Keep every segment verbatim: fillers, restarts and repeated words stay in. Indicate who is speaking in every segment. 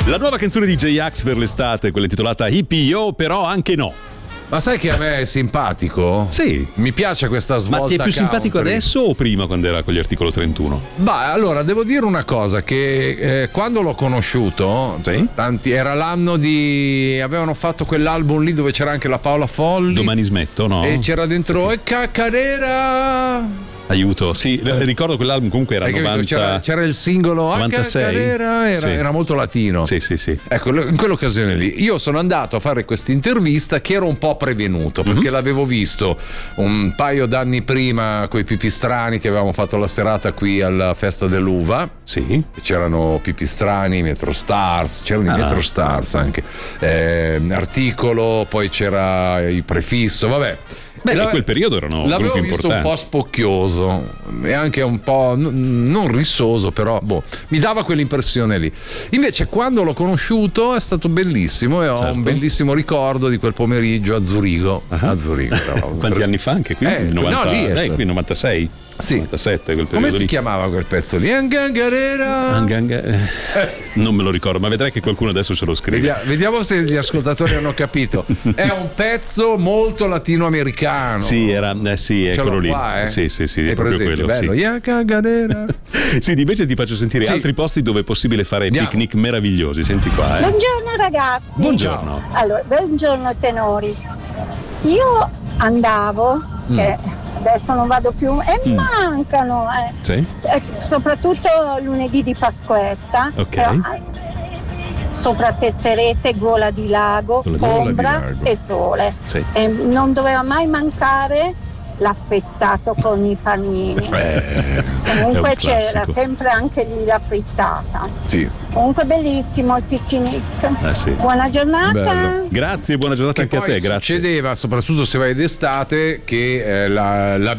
Speaker 1: La nuova canzone di J-Ax per l'estate, quella intitolata Hippie Yo, però anche no.
Speaker 2: Ma sai che a me è simpatico?
Speaker 1: Sì.
Speaker 2: Mi piace questa svolta.
Speaker 1: Ma ti è più
Speaker 2: country.
Speaker 1: simpatico adesso o prima, quando era con gli articolo trentuno?
Speaker 2: Beh, allora devo dire una cosa, che eh, quando l'ho conosciuto,
Speaker 1: sì?
Speaker 2: tanti, era l'anno di avevano fatto quell'album lì dove c'era anche la Paola Folli.
Speaker 1: Domani smetto, no?
Speaker 2: E c'era dentro e caccarera.
Speaker 1: Aiuto, sì, ricordo quell'album, comunque era novanta.
Speaker 2: C'era, c'era il singolo
Speaker 1: novantasei.
Speaker 2: Era,
Speaker 1: sì.
Speaker 2: era molto latino.
Speaker 1: Sì, sì, sì.
Speaker 2: Ecco, in quell'occasione lì io sono andato a fare questa intervista che ero un po' prevenuto, perché mm-hmm. l'avevo visto un paio d'anni prima coi Pipistrani, che avevamo fatto la serata qui alla festa dell'uva.
Speaker 1: Sì.
Speaker 2: C'erano Pipistrani, Metro Stars, c'erano ah. i Metro Stars anche. Eh, articolo, poi c'era il Prefisso, vabbè.
Speaker 1: Beh, in quel periodo erano
Speaker 2: l'avevo
Speaker 1: gruppi
Speaker 2: visto
Speaker 1: importanti.
Speaker 2: Un po' spocchioso e anche un po' n- non rissoso, però boh, mi dava quell'impressione lì. Invece quando l'ho conosciuto è stato bellissimo e ho certo. un bellissimo ricordo di quel pomeriggio a Zurigo. Uh-huh. A Zurigo.
Speaker 1: Quanti per... anni fa anche qui?
Speaker 2: Eh,
Speaker 1: novanta...
Speaker 2: no, lì è
Speaker 1: eh, qui novantasei.
Speaker 2: Sì.
Speaker 1: novantasette, quel
Speaker 2: Come si
Speaker 1: lì.
Speaker 2: chiamava quel pezzo lì? Angangarera.
Speaker 1: Anganga... Eh. Non me lo ricordo, ma vedrai che qualcuno adesso se lo scrive.
Speaker 2: Vediamo, vediamo se gli ascoltatori hanno capito. È un pezzo molto latinoamericano.
Speaker 1: Sì, era, eh, sì, è
Speaker 2: Ce
Speaker 1: quello
Speaker 2: l'ho
Speaker 1: lì.
Speaker 2: Qua, eh?
Speaker 1: Sì, sì, sì, è,
Speaker 2: è
Speaker 1: proprio
Speaker 2: presente,
Speaker 1: quello.
Speaker 2: Bello.
Speaker 1: Sì. Sì, invece ti faccio sentire sì. altri posti dove è possibile fare Andiamo. picnic meravigliosi. Senti qua. Eh.
Speaker 3: Buongiorno ragazzi.
Speaker 1: Buongiorno.
Speaker 3: Allora, buongiorno tenori. Io andavo, mm. che adesso non vado più, e mm. mancano, eh.
Speaker 1: Sì.
Speaker 3: Eh, soprattutto lunedì di Pasquetta.
Speaker 1: Ok.
Speaker 3: Però, eh, sopra Tesserete, Gola di Lago, ombra di lago. E sole.
Speaker 1: Sì.
Speaker 3: E non doveva mai mancare l'affettato con i panini.
Speaker 2: Eh,
Speaker 3: Comunque c'era sempre anche lì la frittata.
Speaker 2: Sì.
Speaker 3: Comunque bellissimo il picnic.
Speaker 1: Eh sì.
Speaker 3: Buona giornata.
Speaker 2: Bello.
Speaker 1: Grazie, buona giornata
Speaker 2: che
Speaker 1: anche a te. Grazie.
Speaker 2: Succedeva, soprattutto se vai d'estate, che eh, la, la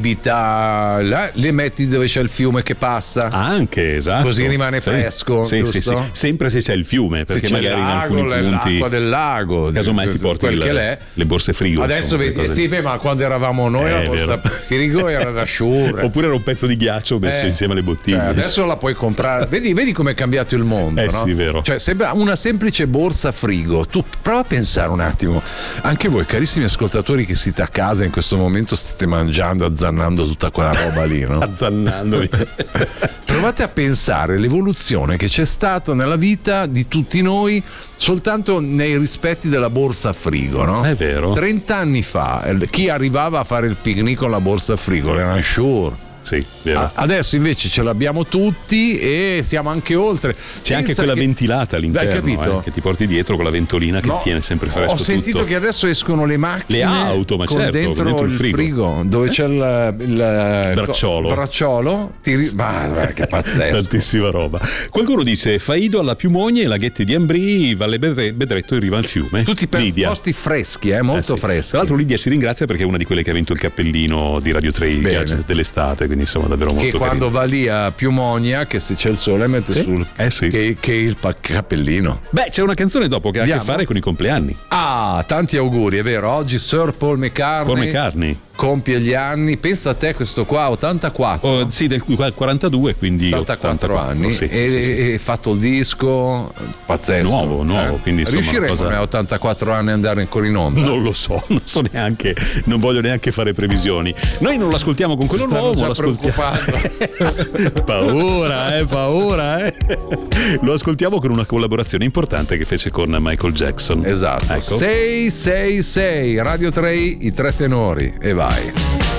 Speaker 2: bibita la, le metti dove c'è il fiume che passa.
Speaker 1: Anche, esatto.
Speaker 2: Così rimane
Speaker 1: sì.
Speaker 2: fresco.
Speaker 1: Sì,
Speaker 2: giusto?
Speaker 1: sì, sì. Sempre se c'è il fiume, perché
Speaker 2: se
Speaker 1: magari
Speaker 2: c'è il lago,
Speaker 1: in alcuni punti
Speaker 2: l'acqua del lago.
Speaker 1: Casomai ti porti
Speaker 2: quel
Speaker 1: le,
Speaker 2: che l'è.
Speaker 1: le borse frigo.
Speaker 2: Adesso
Speaker 1: insomma,
Speaker 2: vedi, sì, beh, ma quando eravamo noi
Speaker 1: eh,
Speaker 2: la borsa frigo era da sciure.
Speaker 1: Oppure era un pezzo di ghiaccio messo
Speaker 2: eh,
Speaker 1: insieme alle bottiglie.
Speaker 2: Cioè, adesso la puoi comprare. Vedi, vedi come è cambiato il mondo.
Speaker 1: Eh
Speaker 2: no?
Speaker 1: sì, vero.
Speaker 2: Cioè, sembra una semplice borsa frigo. Tu prova a pensare un attimo. Anche voi, carissimi ascoltatori che siete a casa in questo momento, state mangiando, azzannando tutta quella roba lì, no?
Speaker 1: Azzannandovi.
Speaker 2: Provate a pensare l'evoluzione che c'è stata nella vita di tutti noi soltanto nei rispetti della borsa frigo, no?
Speaker 1: È vero.
Speaker 2: trent'anni fa chi arrivava a fare il picnic con la borsa frigo era sure.
Speaker 1: Sì, vero.
Speaker 2: Adesso invece ce l'abbiamo tutti e siamo anche oltre.
Speaker 1: C'è
Speaker 2: Pensa
Speaker 1: anche quella
Speaker 2: che...
Speaker 1: ventilata all'interno,
Speaker 2: Hai capito?
Speaker 1: Eh, che ti porti dietro con la ventolina che
Speaker 2: no,
Speaker 1: tiene sempre fresco.
Speaker 2: Ho sentito
Speaker 1: tutto.
Speaker 2: che adesso escono le macchine,
Speaker 1: le auto, ma
Speaker 2: con
Speaker 1: certo,
Speaker 2: dentro,
Speaker 1: dentro il frigo,
Speaker 2: frigo dove
Speaker 1: sì.
Speaker 2: c'è il, il
Speaker 1: bracciolo.
Speaker 2: bracciolo ti... ma che pazzesco.
Speaker 1: Tantissima roba. Qualcuno dice Faido alla Piumogne e laghetti di Ambrì, Valle Bedretto in riva al fiume.
Speaker 2: Tutti per
Speaker 1: Lidia.
Speaker 2: posti freschi, eh, molto
Speaker 1: eh sì.
Speaker 2: freschi.
Speaker 1: Tra l'altro Lidia ci ringrazia perché è una di quelle che ha vinto il cappellino di Radio tre, il
Speaker 2: Bene.
Speaker 1: gadget dell'estate, quindi insomma davvero molto
Speaker 2: che quando
Speaker 1: carino.
Speaker 2: va lì a Piumonia, che se c'è il sole mette
Speaker 1: sì?
Speaker 2: sul
Speaker 1: eh sì.
Speaker 2: che, che il cappellino.
Speaker 1: Beh, c'è una canzone dopo che
Speaker 2: Andiamo.
Speaker 1: ha a che fare con i compleanni.
Speaker 2: Ah, tanti auguri, è vero. Oggi Sir Paul McCartney,
Speaker 1: Paul McCartney
Speaker 2: compie gli anni. Pensa a te, questo qua ottantaquattro.
Speaker 1: Oh, sì, del quarantadue, quindi
Speaker 2: ottantaquattro anni.
Speaker 1: sì,
Speaker 2: e,
Speaker 1: sì, sì.
Speaker 2: e fatto il disco pazzesco.
Speaker 1: Nuovo, nuovo.
Speaker 2: Eh?
Speaker 1: Quindi, insomma,
Speaker 2: riusciremo
Speaker 1: cosa...
Speaker 2: a ottantaquattro anni ad andare ancora in onda?
Speaker 1: Non lo so, non so neanche, non voglio neanche fare previsioni. Noi non lo ascoltiamo con quello
Speaker 2: si stanno
Speaker 1: nuovo,
Speaker 2: già
Speaker 1: lo ascoltiamo. paura, eh, paura, eh. Lo ascoltiamo con una collaborazione importante che fece con Michael Jackson.
Speaker 2: Esatto.
Speaker 1: Ecco.
Speaker 2: sei sei sei Radio tre, i tre tenori e vai.